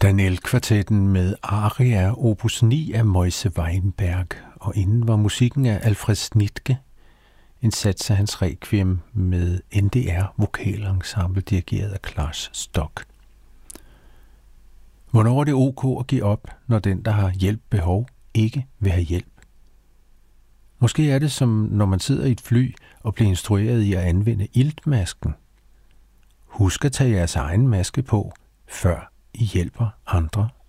Danel-kvartetten med aria opus 9 af Moise Weinberg, og inden var musikken af Alfred Snitke, en sats af hans requiem med NDR Vokalensemble dirigeret af Klaas Stock. Hvornår er det ok at give op, når den, der har hjælp behov, ikke vil have hjælp? Måske er det som, når man sidder i et fly og bliver instrueret i at anvende iltmasken. Husk at tage jeres egen maske på, før I hjælper andre